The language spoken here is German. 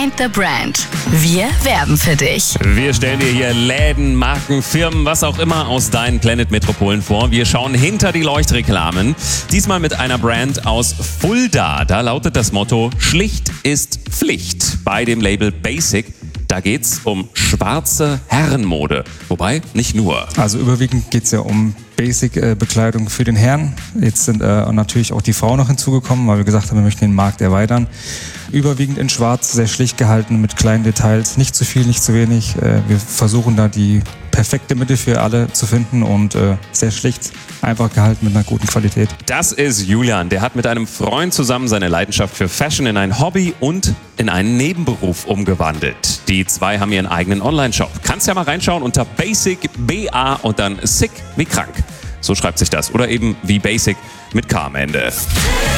Find the Brand. Wir werben für dich. Wir stellen dir hier Läden, Marken, Firmen, was auch immer aus deinen Planet-Metropolen vor. Wir schauen hinter die Leuchtreklamen. Diesmal mit einer Brand aus Fulda. Da lautet das Motto: Schlicht ist Pflicht. Bei dem Label Basic. Da geht's um schwarze Herrenmode. Wobei, nicht nur. Also überwiegend geht's ja um Basic-Bekleidung für den Herrn. Jetzt sind natürlich auch die Frauen noch hinzugekommen, weil wir gesagt haben, wir möchten den Markt erweitern. Überwiegend in schwarz, sehr schlicht gehalten, mit kleinen Details. Nicht zu viel, nicht zu wenig. Wir versuchen da die perfekte Mitte für alle zu finden und sehr schlicht, einfach gehalten mit einer guten Qualität. Das ist Julian. Der hat mit einem Freund zusammen seine Leidenschaft für Fashion in ein Hobby und in einen Nebenberuf umgewandelt. Die zwei haben ihren eigenen Online-Shop. Kannst ja mal reinschauen unter Basic, BA und dann Sick wie krank. So schreibt sich das. Oder eben wie Basic mit K am Ende.